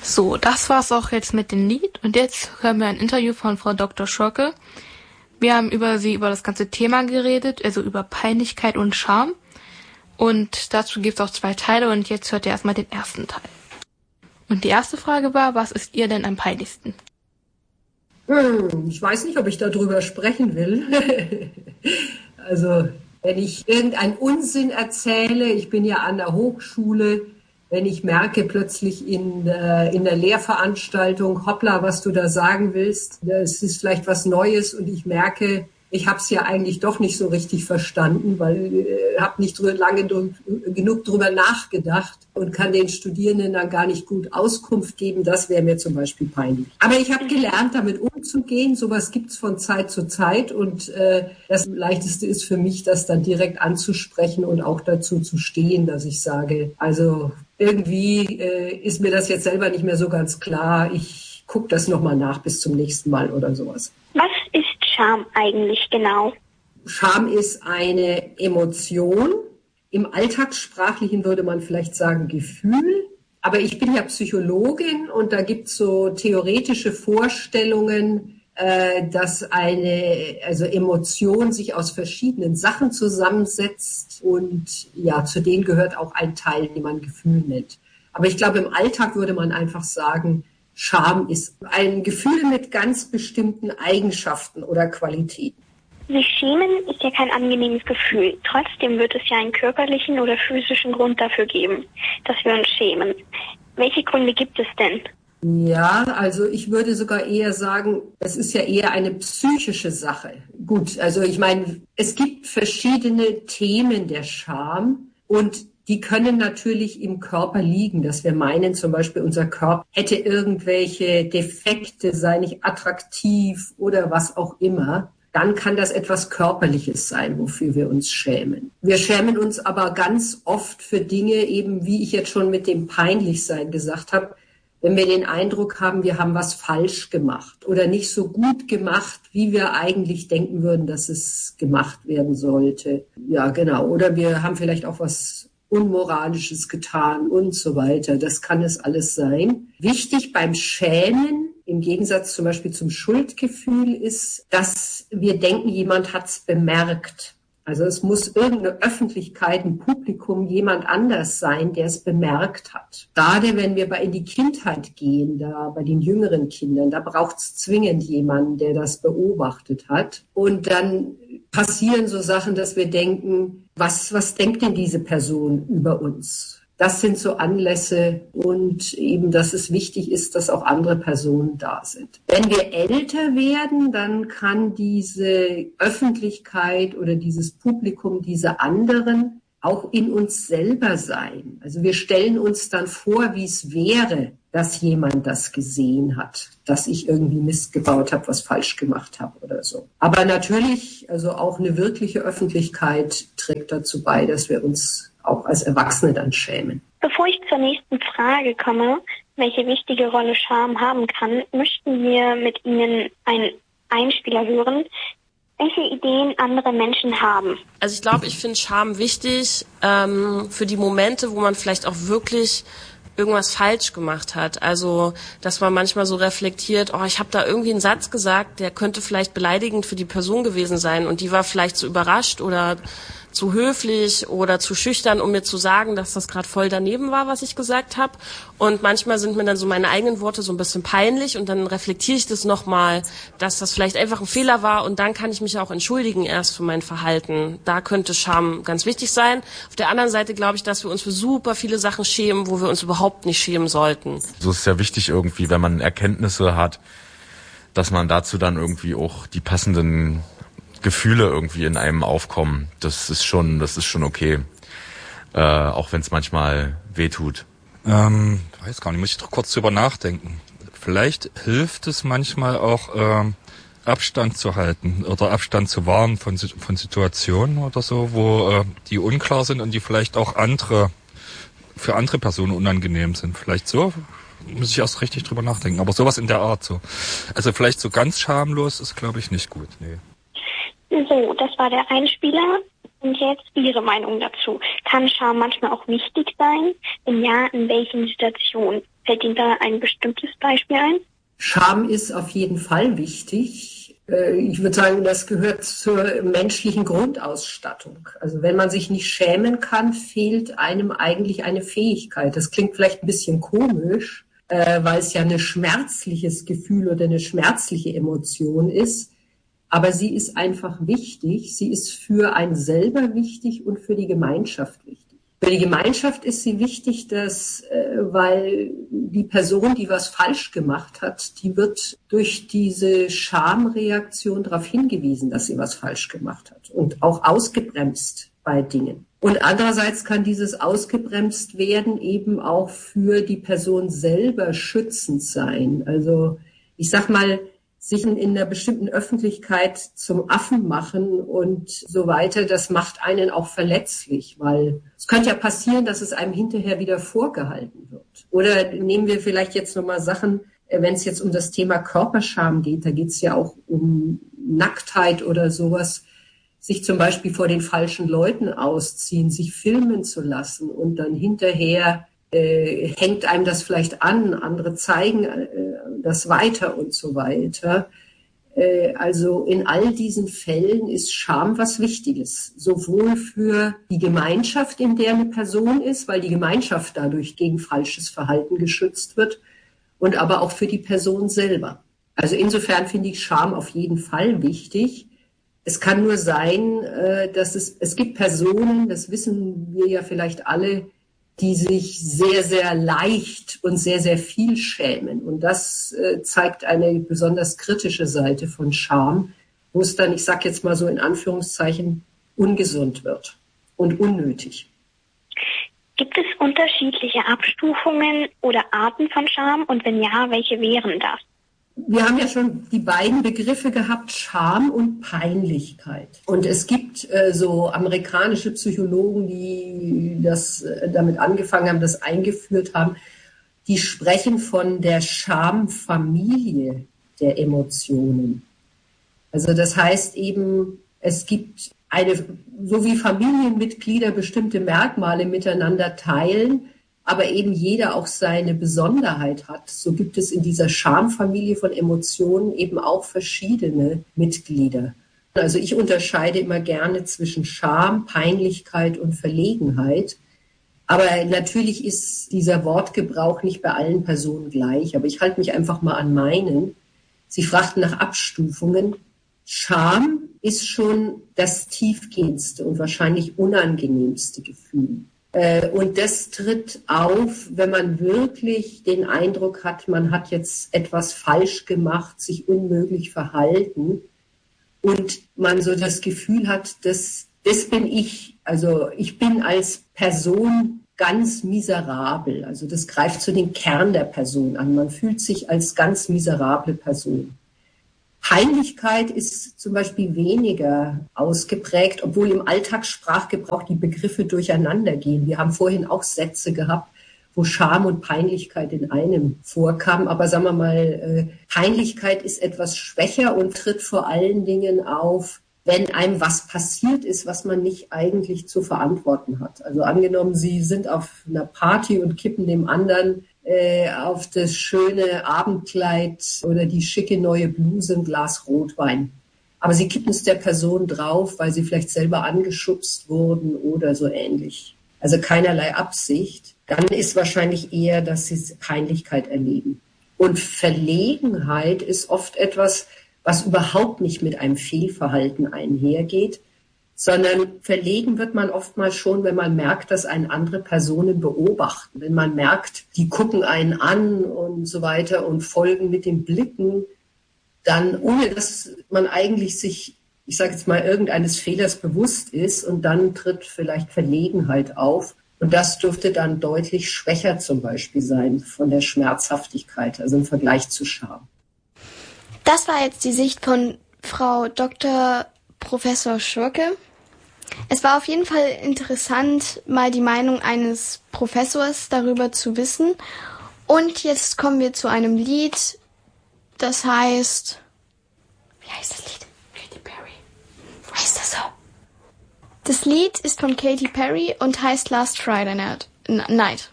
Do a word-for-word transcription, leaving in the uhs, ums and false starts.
So, das war's auch jetzt mit dem Lied. Und jetzt hören wir ein Interview von Frau Doktor Schurke. Wir haben über sie, über das ganze Thema geredet, also über Peinlichkeit und Scham. Und dazu gibt's auch zwei Teile und jetzt hört ihr erstmal den ersten Teil. Und die erste Frage war, was ist ihr denn am peinlichsten? Hm, ich weiß nicht, ob ich darüber sprechen will. Also, wenn ich irgendeinen Unsinn erzähle, ich bin ja an der Hochschule, wenn ich merke plötzlich in, äh, in der Lehrveranstaltung, hoppla, was du da sagen willst, es ist vielleicht was Neues und ich merke, ich habe es ja eigentlich doch nicht so richtig verstanden, weil ich äh, habe nicht drü- lange drü- genug drüber nachgedacht und kann den Studierenden dann gar nicht gut Auskunft geben. Das wäre mir zum Beispiel peinlich. Aber ich habe gelernt, damit umzugehen. Sowas gibt's von Zeit zu Zeit und äh, das Leichteste ist für mich, das dann direkt anzusprechen und auch dazu zu stehen, dass ich sage, also irgendwie äh, ist mir das jetzt selber nicht mehr so ganz klar. Ich gucke das nochmal nach bis zum nächsten Mal oder sowas. Was ist Scham eigentlich genau? Scham ist eine Emotion. Im Alltagssprachlichen würde man vielleicht sagen Gefühl. Aber ich bin ja Psychologin und da gibt es so theoretische Vorstellungen, äh, dass eine also Emotion sich aus verschiedenen Sachen zusammensetzt und ja, zu denen gehört auch ein Teil, den man Gefühl nennt. Aber ich glaube, im Alltag würde man einfach sagen, Scham ist ein Gefühl mit ganz bestimmten Eigenschaften oder Qualitäten. Sich schämen ist ja kein angenehmes Gefühl. Trotzdem wird es ja einen körperlichen oder physischen Grund dafür geben, dass wir uns schämen. Welche Gründe gibt es denn? Ja, also ich würde sogar eher sagen, es ist ja eher eine psychische Sache. Gut, also ich meine, es gibt verschiedene Themen der Scham und die können natürlich im Körper liegen, dass wir meinen, zum Beispiel unser Körper hätte irgendwelche Defekte, sei nicht attraktiv oder was auch immer. Dann kann das etwas Körperliches sein, wofür wir uns schämen. Wir schämen uns aber ganz oft für Dinge, eben wie ich jetzt schon mit dem Peinlichsein gesagt habe, wenn wir den Eindruck haben, wir haben was falsch gemacht oder nicht so gut gemacht, wie wir eigentlich denken würden, dass es gemacht werden sollte. Ja, genau. Oder wir haben vielleicht auch was Unmoralisches getan und so weiter. Das kann es alles sein. Wichtig beim Schämen, im Gegensatz zum Beispiel zum Schuldgefühl, ist, dass wir denken, jemand hat es bemerkt. Also es muss irgendeine Öffentlichkeit, ein Publikum, jemand anders sein, der es bemerkt hat. Gerade wenn wir in die Kindheit gehen, da bei den jüngeren Kindern, da braucht es zwingend jemanden, der das beobachtet hat. Und dann passieren so Sachen, dass wir denken, was, was denkt denn diese Person über uns? Das sind so Anlässe und eben, dass es wichtig ist, dass auch andere Personen da sind. Wenn wir älter werden, dann kann diese Öffentlichkeit oder dieses Publikum, diese anderen auch in uns selber sein. Also wir stellen uns dann vor, wie es wäre, dass jemand das gesehen hat, dass ich irgendwie Mist gebaut habe, was falsch gemacht habe oder so. Aber natürlich, also auch eine wirkliche Öffentlichkeit trägt dazu bei, dass wir uns auch als Erwachsene dann schämen. Bevor ich zur nächsten Frage komme, welche wichtige Rolle Scham haben kann, möchten wir mit Ihnen einen Einspieler hören, welche Ideen andere Menschen haben. Also ich glaube, ich finde Scham wichtig ähm, für die Momente, wo man vielleicht auch wirklich irgendwas falsch gemacht hat. Also, dass man manchmal so reflektiert, oh, ich habe da irgendwie einen Satz gesagt, der könnte vielleicht beleidigend für die Person gewesen sein und die war vielleicht so überrascht oder zu höflich oder zu schüchtern, um mir zu sagen, dass das gerade voll daneben war, was ich gesagt habe. Und manchmal sind mir dann so meine eigenen Worte so ein bisschen peinlich und dann reflektiere ich das nochmal, dass das vielleicht einfach ein Fehler war und dann kann ich mich auch entschuldigen erst für mein Verhalten. Da könnte Scham ganz wichtig sein. Auf der anderen Seite glaube ich, dass wir uns für super viele Sachen schämen, wo wir uns überhaupt nicht schämen sollten. So ist es ja wichtig irgendwie, wenn man Erkenntnisse hat, dass man dazu dann irgendwie auch die passenden Gefühle irgendwie in einem aufkommen. Das ist schon, das ist schon okay. Äh, auch wenn es manchmal wehtut. Ähm, ich weiß gar nicht, muss ich doch kurz drüber nachdenken. Vielleicht hilft es manchmal auch, äh, Abstand zu halten oder Abstand zu wahren von, von Situationen oder so, wo äh, die unklar sind und die vielleicht auch andere, für andere Personen unangenehm sind. Vielleicht so, muss ich erst richtig drüber nachdenken. Aber sowas in der Art so. Also vielleicht so ganz schamlos ist, glaube ich, nicht gut. Nee. So, das war der Einspieler. Und jetzt Ihre Meinung dazu. Kann Scham manchmal auch wichtig sein? Wenn ja, in welchen Situationen? Fällt Ihnen da ein bestimmtes Beispiel ein? Scham ist auf jeden Fall wichtig. Ich würde sagen, das gehört zur menschlichen Grundausstattung. Also wenn man sich nicht schämen kann, fehlt einem eigentlich eine Fähigkeit. Das klingt vielleicht ein bisschen komisch, weil es ja ein schmerzliches Gefühl oder eine schmerzliche Emotion ist. Aber sie ist einfach wichtig. Sie ist für einen selber wichtig und für die Gemeinschaft wichtig. Für die Gemeinschaft ist sie wichtig, dass, weil die Person, die was falsch gemacht hat, die wird durch diese Schamreaktion darauf hingewiesen, dass sie was falsch gemacht hat und auch ausgebremst bei Dingen. Und andererseits kann dieses ausgebremst werden eben auch für die Person selber schützend sein. Also ich sag mal, sich in einer bestimmten Öffentlichkeit zum Affen machen und so weiter, das macht einen auch verletzlich, weil es könnte ja passieren, dass es einem hinterher wieder vorgehalten wird. Oder nehmen wir vielleicht jetzt nochmal Sachen, wenn es jetzt um das Thema Körperscham geht, da geht es ja auch um Nacktheit oder sowas, sich zum Beispiel vor den falschen Leuten ausziehen, sich filmen zu lassen und dann hinterher Äh, hängt einem das vielleicht an, andere zeigen äh, das weiter und so weiter. Äh, also in all diesen Fällen ist Scham was Wichtiges, sowohl für die Gemeinschaft, in der eine Person ist, weil die Gemeinschaft dadurch gegen falsches Verhalten geschützt wird, und aber auch für die Person selber. Also insofern finde ich Scham auf jeden Fall wichtig. Es kann nur sein, äh, dass es, es gibt Personen, das wissen wir ja vielleicht alle, die sich sehr, sehr leicht und sehr, sehr viel schämen. Und das äh, zeigt eine besonders kritische Seite von Scham, wo es dann, ich sage jetzt mal so in Anführungszeichen, ungesund wird und unnötig. Gibt es unterschiedliche Abstufungen oder Arten von Scham? Und wenn ja, welche wären das? Wir haben ja schon die beiden Begriffe gehabt, Scham und Peinlichkeit. Und es gibt äh, so amerikanische Psychologen, die das äh, damit angefangen haben, das eingeführt haben, die sprechen von der Schamfamilie der Emotionen. Also das heißt eben, es gibt eine, so wie Familienmitglieder bestimmte Merkmale miteinander teilen, aber eben jeder auch seine Besonderheit hat, so gibt es in dieser Schamfamilie von Emotionen eben auch verschiedene Mitglieder. Also ich unterscheide immer gerne zwischen Scham, Peinlichkeit und Verlegenheit. Aber natürlich ist dieser Wortgebrauch nicht bei allen Personen gleich. Aber ich halte mich einfach mal an meinen. Sie fragten nach Abstufungen. Scham ist schon das tiefgehendste und wahrscheinlich unangenehmste Gefühl. Und das tritt auf, wenn man wirklich den Eindruck hat, man hat jetzt etwas falsch gemacht, sich unmöglich verhalten und man so das Gefühl hat, das, das bin ich. Also ich bin als Person ganz miserabel. Also das greift zu den Kern der Person an. Man fühlt sich als ganz miserable Person. Peinlichkeit ist zum Beispiel weniger ausgeprägt, obwohl im Alltagssprachgebrauch die Begriffe durcheinander gehen. Wir haben vorhin auch Sätze gehabt, wo Scham und Peinlichkeit in einem vorkamen. Aber sagen wir mal, Peinlichkeit ist etwas schwächer und tritt vor allen Dingen auf, wenn einem was passiert ist, was man nicht eigentlich zu verantworten hat. Also angenommen, Sie sind auf einer Party und kippen dem anderen auf das schöne Abendkleid oder die schicke neue Bluse ein Glas Rotwein. Aber sie kippen es der Person drauf, weil sie vielleicht selber angeschubst wurden oder so ähnlich. Also keinerlei Absicht. Dann ist wahrscheinlich eher, dass sie Peinlichkeit erleben. Und Verlegenheit ist oft etwas, was überhaupt nicht mit einem Fehlverhalten einhergeht, sondern verlegen wird man oftmals schon, wenn man merkt, dass einen andere Personen beobachten. Wenn man merkt, die gucken einen an und so weiter und folgen mit den Blicken, dann ohne dass man eigentlich sich, ich sage jetzt mal, irgendeines Fehlers bewusst ist, und dann tritt vielleicht Verlegenheit auf. Und das dürfte dann deutlich schwächer zum Beispiel sein von der Schmerzhaftigkeit, also im Vergleich zu Scham. Das war jetzt die Sicht von Frau Doktor Professor Schurke. Es war auf jeden Fall interessant, mal die Meinung eines Professors darüber zu wissen. Und jetzt kommen wir zu einem Lied, das heißt... Wie heißt das Lied? Katy Perry. Heißt das so? Das Lied ist von Katy Perry und heißt Last Friday Night.